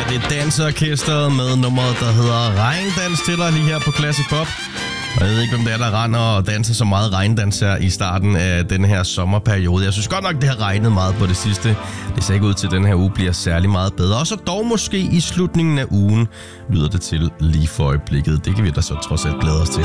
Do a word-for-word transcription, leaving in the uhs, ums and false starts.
Det er Danseorkestret med nummeret, der hedder Regndans til dig lige her på Classic Pop. Og jeg ved ikke, hvem det er, der render og danser så meget regndans her i starten af den her sommerperiode. Jeg synes godt nok, det har regnet meget på det sidste. Det ser ikke ud til, at den her uge bliver særlig meget bedre. Og så dog måske i slutningen af ugen lyder det til lige for øjeblikket. Det kan vi da så trods alt glæde os til.